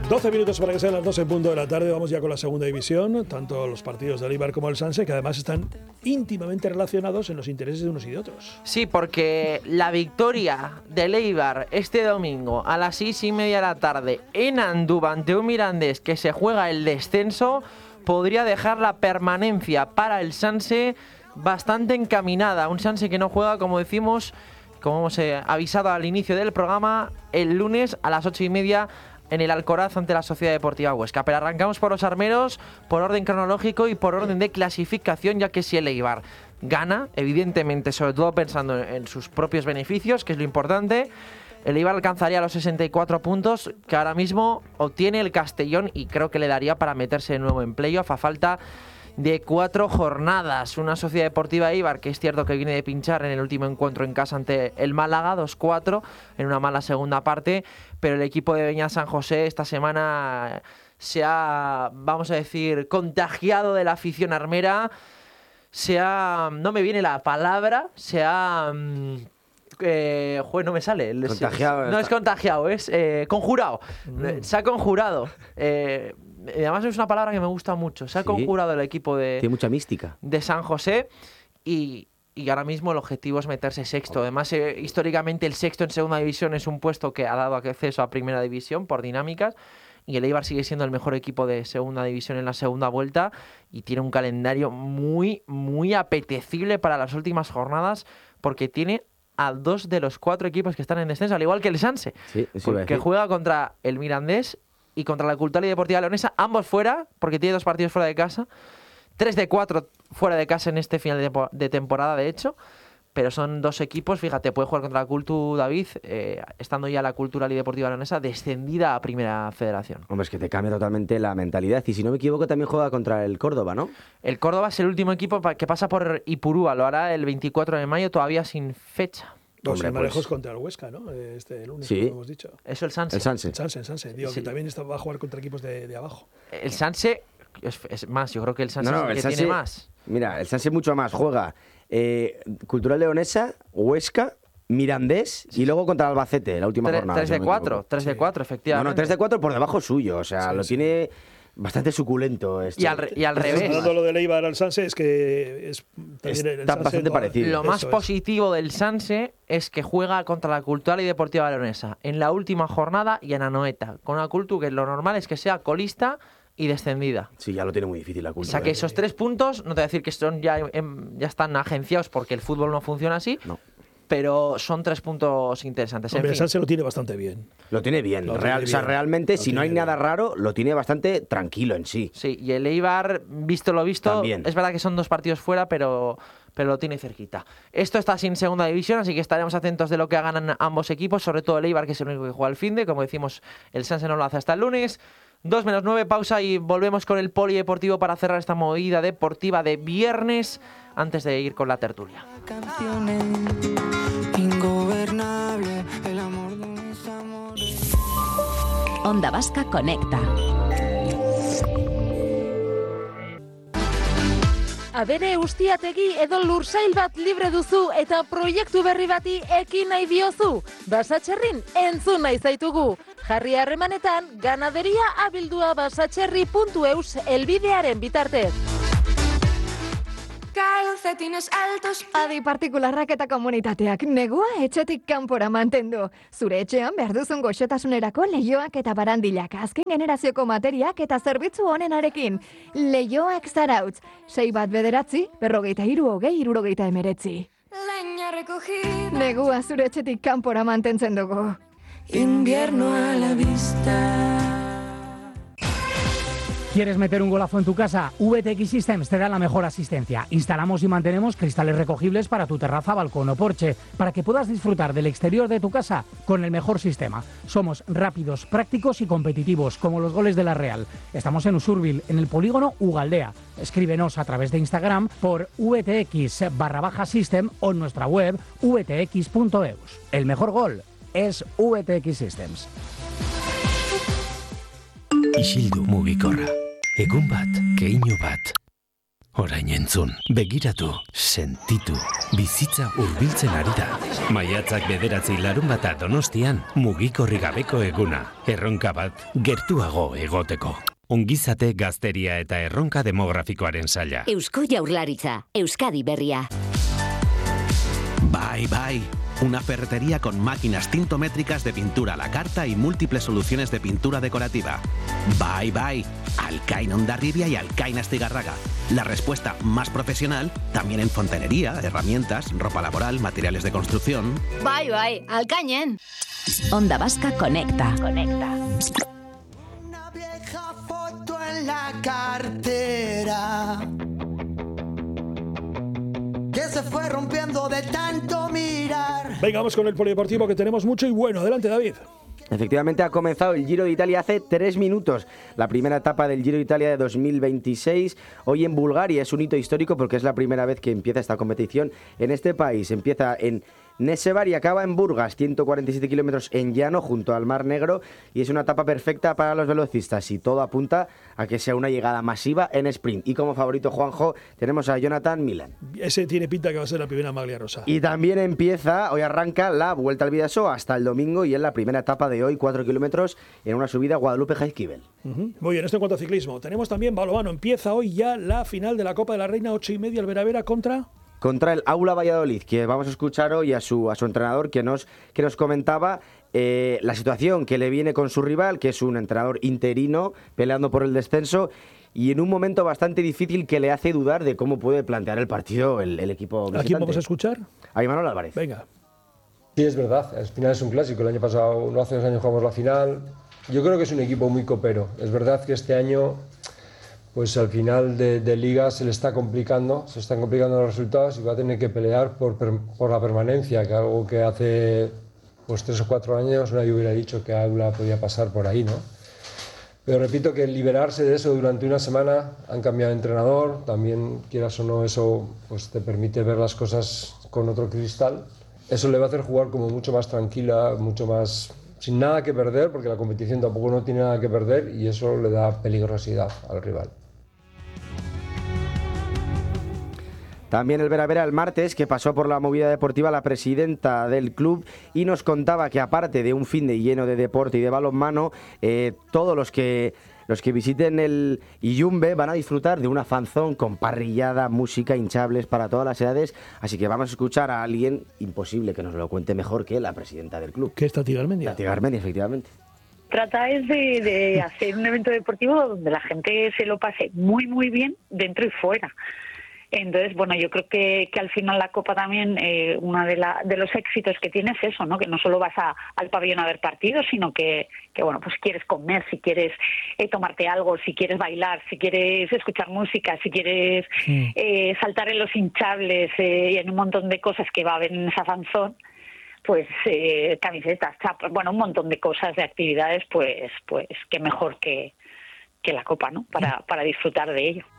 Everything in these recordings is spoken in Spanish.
12 minutos para que sean las 12 en punto de la tarde. Vamos ya con la segunda división, tanto los partidos del Eibar como el Sanse, que además están íntimamente relacionados en los intereses de unos y de otros. Sí, porque la victoria del Eibar este domingo a las 6:30 de la tarde en Andúba ante un Mirandés que se juega el descenso podría dejar la permanencia para el Sanse bastante encaminada. Un Sanse que no juega, como decimos, como hemos avisado al inicio del programa, el lunes a las 8:30 en el Alcoraz ante la Sociedad Deportiva Huesca. Pero arrancamos por los armeros, por orden cronológico y por orden de clasificación, ya que si el Eibar gana, evidentemente, sobre todo pensando en sus propios beneficios, que es lo importante, el Eibar alcanzaría los 64 puntos que ahora mismo obtiene el Castellón y creo que le daría para meterse de nuevo en playoff a falta de 4 jornadas. Una Sociedad Deportiva Eibar que es cierto que viene de pinchar en el último encuentro en casa ante el Málaga, 2-4, en una mala segunda parte, pero el equipo de Beñat San José esta semana se ha, vamos a decir, contagiado de la afición armera, no me viene la palabra, no me sale. Contagiado. No es contagiado, es conjurado. Se ha conjurado. Además es una palabra que me gusta mucho. Se ha conjurado el equipo tiene mucha mística de San José y ahora mismo el objetivo es meterse sexto. Además, históricamente el sexto en segunda división es un puesto que ha dado acceso a primera división por dinámicas. Y el Eibar sigue siendo el mejor equipo de segunda división en la segunda vuelta y tiene un calendario muy, muy apetecible para las últimas jornadas porque tiene a 2 de los 4 equipos que están en descenso, al igual que el Sanse, que juega contra el Mirandés y contra la Cultural y Deportiva Leonesa, ambos fuera, porque tiene 2 partidos fuera de casa, 3 de 4 fuera de casa en este final de temporada, de hecho, pero son 2 equipos, fíjate, puede jugar contra la Cultu David, estando ya la Cultural y Deportiva Leonesa descendida a Primera Federación. Hombre, es que te cambia totalmente la mentalidad, y si no me equivoco también juega contra el Córdoba, ¿no? El Córdoba es el último equipo que pasa por Ipurúa, lo hará el 24 de mayo, todavía sin fecha. Dos lejos contra el Huesca, ¿no? Este lunes, como hemos dicho. Eso el Sanse. El Sanse. Digo, que también va a jugar contra equipos de abajo. El Sanse es más, yo creo que el Sanse es el que tiene más. Mira, el Sanse mucho más. Juega Cultural Leonesa, Huesca, Mirandés y luego contra el Albacete, la última jornada. 3 de 4, 3 de 4, efectivamente. No, 3 de 4 por debajo suyo, o sea, lo tiene bastante suculento. Y al revés. Hablando lo del Eibar al Sanse, es que está bastante parecido. Lo más positivo del Sanse es que juega contra la Cultural y Deportiva Leonesa en la última jornada y en Anoeta, con una Cultu que lo normal es que sea colista y descendida. Sí, ya lo tiene muy difícil la Cultu. O sea que esos 3 puntos, no te voy a decir que son ya están agenciados porque el fútbol no funciona así. No. Pero son 3 puntos interesantes. Hombre, el Sanse lo tiene bastante bien. Lo tiene bien. Realmente, si no hay nada raro, lo tiene bastante tranquilo en sí. Sí, y el Eibar, visto lo visto, también. Es verdad que son 2 partidos fuera, pero lo tiene cerquita. Esto está sin segunda división, así que estaremos atentos de lo que hagan ambos equipos, sobre todo el Eibar, que es el único que juega al finde. Como decimos, el Sanse no lo hace hasta el lunes. 2:09, pausa y volvemos con el polideportivo para cerrar esta movida deportiva de viernes antes de ir con la tertulia. Ingobernable, el amor de mis amores. Onda Vasca Conecta. Abere ustiategi edo lursail bat libre duzu eta proiektu berri bati ekin nahi diozu. Basatxerrin entzun nahi zaitugu. Jarri harremanetan ganaderia@basatxerri.eus elbidearen bitartez. Calcetines altos. Adi partikularrak eta komunitateak negua etxetik kanpora mantendu. Zure etxean behar duzun goxotasunerako leioak eta barandilak, azken generazioko materiak eta zerbitzu honenarekin. Leioak Zarautz, 619 43 20 69. Leña recogida. Negua zure etxetik kanpora mantentzen dugu. Invierno a la vista. ¿Quieres meter un golazo en tu casa? VTX Systems te da la mejor asistencia. Instalamos y mantenemos cristales recogibles para tu terraza, balcón o porche, para que puedas disfrutar del exterior de tu casa con el mejor sistema. Somos rápidos, prácticos y competitivos, como los goles de la Real. Estamos en Usurbil, en el polígono Ugaldea. Escríbenos a través de Instagram por VTX_System o en nuestra web vtx.eus. El mejor gol es VTX Systems. Isildu mugikorra. Egun bat, keinu bat. Orain entzun, begiratu, sentitu, bizitza hurbiltzen ari da. Maiatzak 9 larunbata Donostian, mugikorri gabeko eguna. Erronka bat, gertuago egoteko. Ongizate, gazteria eta erronka demografikoaren saila. Eusko Jaurlaritza, Euskadi berria. Bye. Una ferretería con máquinas tintométricas de pintura a la carta y múltiples soluciones de pintura decorativa. Bye. Alcain Hondarribia y Alcain Astigarraga. La respuesta más profesional también en fontanería, herramientas, ropa laboral, materiales de construcción. Bye, Alcainen. Onda Vasca Conecta. Una vieja foto en la cartera que se fue rompiendo de tanto mirar. Venga, vamos con el polideportivo, que tenemos mucho y bueno. Adelante, David. Efectivamente ha comenzado el Giro de Italia hace 3 minutos. La primera etapa del Giro de Italia de 2026. Hoy en Bulgaria es un hito histórico porque es la primera vez que empieza esta competición en este país. Empieza en Nesevar y acaba en Burgas, 147 kilómetros en llano junto al Mar Negro, y es una etapa perfecta para los velocistas y todo apunta a que sea una llegada masiva en sprint. Y como favorito, Juanjo, tenemos a Jonathan Milan. Ese tiene pinta que va a ser la primera maglia rosa. Y también hoy arranca la Vuelta al Bidasoa hasta el domingo y es la primera etapa de hoy, 4 kilómetros en una subida Guadalupe-Jaizkibel. Muy bien, esto en cuanto a ciclismo. Tenemos también balonmano. Empieza hoy ya la final de la Copa de la Reina, 8:30, el Vera contra el Aula Valladolid, que vamos a escuchar hoy a su entrenador que nos comentaba la situación que le viene con su rival, que es un entrenador interino peleando por el descenso y en un momento bastante difícil que le hace dudar de cómo puede plantear el partido el equipo visitante. ¿A quién vamos a escuchar? A Imanol Álvarez. Venga. Sí, es verdad, al final es un clásico. El año pasado, no hace 2 años, jugamos la final. Yo creo que es un equipo muy copero. Es verdad que este año, pues al final de liga se están complicando los resultados y va a tener que pelear por la permanencia, que algo que hace pues 3 o 4 años nadie hubiera dicho que Aula podía pasar por ahí, ¿no? Pero repito que liberarse de eso durante una semana, han cambiado de entrenador, también quieras o no eso pues te permite ver las cosas con otro cristal. Eso le va a hacer jugar como mucho más tranquila, mucho más sin nada que perder, porque la competición tampoco no tiene nada que perder y eso le da peligrosidad al rival. También el Vera el martes, que pasó por la movida deportiva la presidenta del club y nos contaba que aparte de un fin de lleno de deporte y de balonmano, todos los que visiten el Iyumbe van a disfrutar de una fanzón con parrillada, música, hinchables para todas las edades. Así que vamos a escuchar a alguien imposible que nos lo cuente mejor que la presidenta del club. ¿Qué es Tati Garmendia? Tati Garmendia, efectivamente. Trata de hacer un evento deportivo donde la gente se lo pase muy, muy bien dentro y fuera. Entonces, bueno, yo creo que al final la Copa también, uno de los éxitos que tiene es eso, ¿no? Que no solo vas al pabellón a ver partidos, sino que bueno, pues quieres comer, si quieres tomarte algo, si quieres bailar, si quieres escuchar música, si quieres saltar en los hinchables y en un montón de cosas que va a haber en esa fanzón, pues camisetas, chapas, bueno, un montón de cosas, de actividades, pues qué mejor que la Copa, ¿no? Para disfrutar de ello.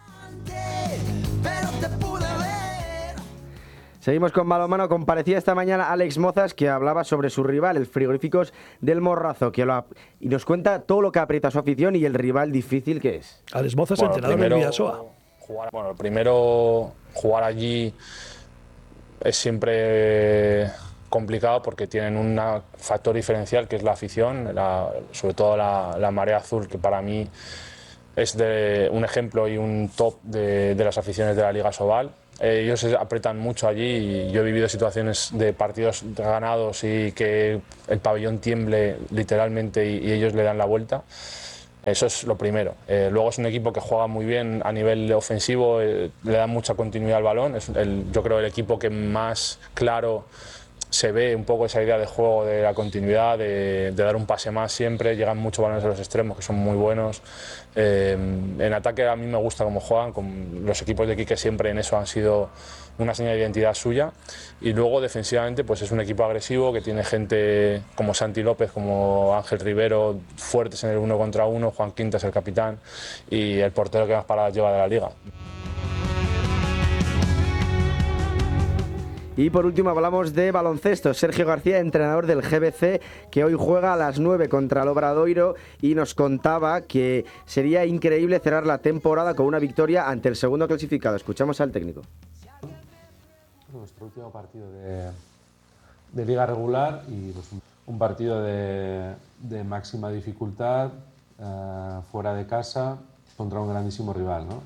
Seguimos con balonmano. Comparecía esta mañana Alex Mozas, que hablaba sobre su rival, el Frigoríficos del Morrazo, y nos cuenta todo lo que aprieta su afición y el rival difícil que es. Alex Mozas, entrenador del Bidasoa. Primero, jugar allí es siempre complicado porque tienen un factor diferencial que es la afición, sobre todo la Marea Azul, que para mí es un ejemplo y un top de las aficiones de la Liga Sobal. Ellos se apretan mucho allí y yo he vivido situaciones de partidos ganados y que el pabellón tiemble literalmente y ellos le dan la vuelta. Eso es lo primero. Luego es un equipo que juega muy bien a nivel ofensivo, le da mucha continuidad al balón. Es yo creo el equipo que más claro se ve un poco esa idea de juego, de la continuidad, de dar un pase más siempre. Llegan muchos balones a los extremos que son muy buenos. En ataque a mí me gusta cómo juegan, con los equipos de Quique siempre en eso han sido una señal de identidad suya. Y luego defensivamente pues es un equipo agresivo que tiene gente como Santi López, como Ángel Rivero, fuertes en el 1 contra 1, Juan Quintas el capitán y el portero que más paradas lleva de la liga. Y por último hablamos de baloncesto. Sergio García, entrenador del GBC, que hoy juega a las 9 contra el Obradoiro y nos contaba que sería increíble cerrar la temporada con una victoria ante el segundo clasificado. Escuchamos al técnico. Nuestro último partido de liga regular y pues, un partido de máxima dificultad fuera de casa contra un grandísimo rival, ¿no?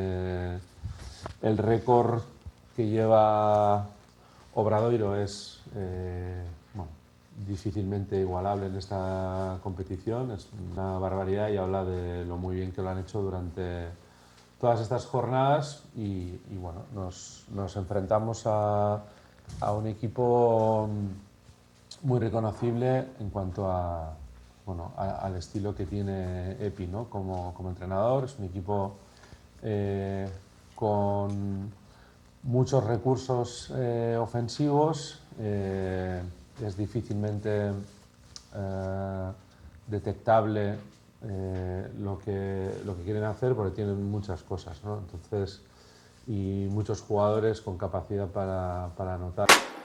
El récord que lleva Obradoiro es difícilmente igualable en esta competición, es una barbaridad y habla de lo muy bien que lo han hecho durante todas estas jornadas y bueno, nos enfrentamos a un equipo muy reconocible en cuanto al estilo que tiene Epi, ¿no? como entrenador. Es un equipo con muchos recursos ofensivos, es difícilmente detectable lo que quieren hacer porque tienen muchas cosas, ¿no? Entonces, y muchos jugadores con capacidad para anotar.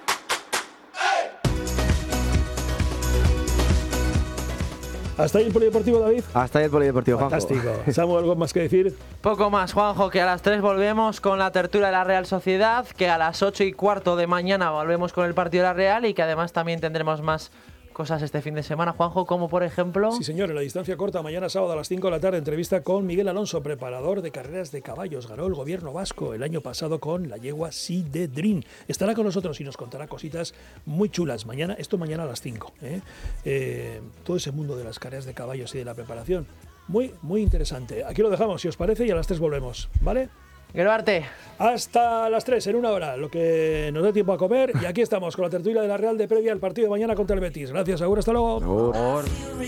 ¿Hasta ahí el polideportivo, David? Hasta ahí el polideportivo, Juanjo. Fantástico. Samu, ¿algo más que decir? Poco más, Juanjo, que a las 3 volvemos con la tertulia de la Real Sociedad, que a las 8:15 de mañana volvemos con el partido de la Real y que además también tendremos más cosas este fin de semana, Juanjo, como por ejemplo... Sí, señor, en la distancia corta, mañana sábado a las 5 de la tarde, entrevista con Miguel Alonso, preparador de carreras de caballos. Ganó el gobierno vasco el año pasado con la yegua Sidedrin. Estará con nosotros y nos contará cositas muy chulas. Mañana a las 5. Todo ese mundo de las carreras de caballos y de la preparación. Muy, muy interesante. Aquí lo dejamos, si os parece, y a las 3 volvemos, ¿vale? Grabarte. Hasta las 3, en una hora, lo que nos dé tiempo a comer. Y aquí estamos con la tertulia de la Real de previa al partido de mañana contra el Betis. Gracias, Agur, hasta luego.